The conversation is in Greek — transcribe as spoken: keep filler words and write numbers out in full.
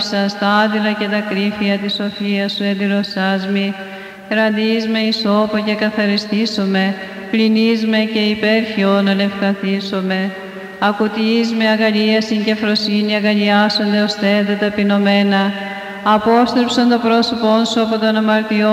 μέσα στα άδειλα και τα κρύφια της σοφίας σου εντυρωσάς μη. Ραντείς με ισόπο και καθαριστήσομαι, πληνείς με και υπέρχιον αλευκαθήσομαι. Ακουτείς με αγαλίασιν και φροσύνη αγαλιάσονται ως τέδε ταπεινωμένα. Απόστρεψον το πρόσωπόν σου από τον αμαρτιών